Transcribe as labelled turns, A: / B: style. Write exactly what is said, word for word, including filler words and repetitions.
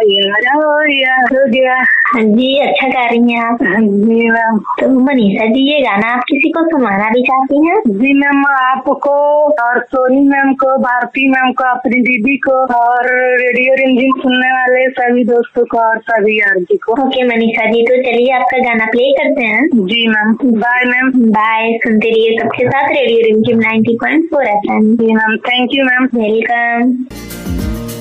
A: यारा ओ यार हो गया।
B: हाँ जी, अच्छा गा रही हैं आप।
A: हाँ जी मैम।
B: तो मनीषा जी, ये गाना आप किसी को सुनाना भी चाहती हैं?
A: जी मैम, आपको और सोनी मैम को, भारती मैम को, अपनी दीदी को और रेडियो रिमझिम सुनने वाले सभी दोस्तों को और सभी आरती को।
B: ओके मनीषा जी, तो चलिए आपका गाना प्ले करते हैं।
A: जी मैम, बाय मैम।
B: बाय। सुनते रहिए सबके साथ रेडियो रिमझिम ninety point four F M.
A: Ji ma'am, thank you ma'am.
B: Welcome.